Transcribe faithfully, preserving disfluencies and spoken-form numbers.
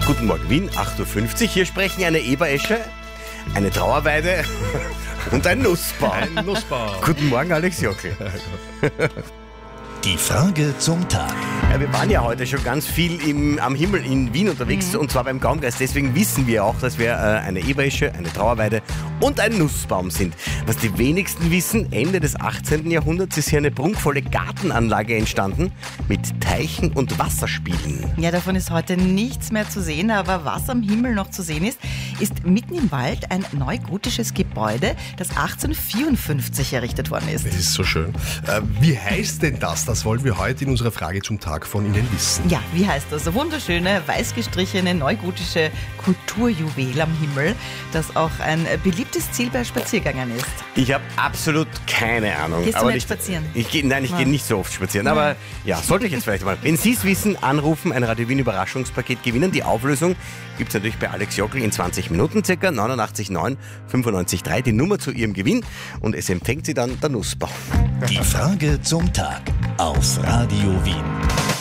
Guten Morgen Wien, acht Uhr fünfzig. Hier sprechen eine Eberesche, eine Trauerweide und ein Nussbaum. Ein Nussbaum. Guten Morgen, Alex Jockel. Die Frage zum Tag. Ja, wir waren ja heute schon ganz viel im, am Himmel in Wien unterwegs, mhm. und zwar beim Gaumgeist. Deswegen wissen wir auch, dass wir äh, eine Eberesche, eine Trauerweide und ein Nussbaum sind. Was die wenigsten wissen, Ende des achtzehnten. Jahrhunderts ist hier eine prunkvolle Gartenanlage entstanden mit Teichen und Wasserspielen. Ja, davon ist heute nichts mehr zu sehen, aber was am Himmel noch zu sehen ist, ist mitten im Wald ein neugotisches Gebäude, das achtzehnhundertvierundfünfzig errichtet worden ist. Das ist so schön. Äh, wie heißt denn das? Das wollen wir heute in unserer Frage zum Tag von Ihnen wissen. Ja, wie heißt das? Wunderschöne, weiß gestrichene, neugotische Kulturjuwel am Himmel, das auch ein beliebtes Ziel bei Spaziergängern ist. Ich habe absolut keine Ahnung. Gehst du aber nicht nicht spazieren? Ich geh, nein, ich Ja. gehe nicht so oft spazieren. Ja. Aber ja, sollte ich jetzt vielleicht mal. Wenn Sie es wissen, anrufen, ein Radio Wien Überraschungspaket gewinnen. Die Auflösung gibt es natürlich bei Alex Jockel in zwanzig Minuten, circa neunundachtzig neun fünfundneunzig drei, die Nummer zu Ihrem Gewinn. Und es empfängt Sie dann der Nussbaum. Die Frage zum Tag auf Radio Wien.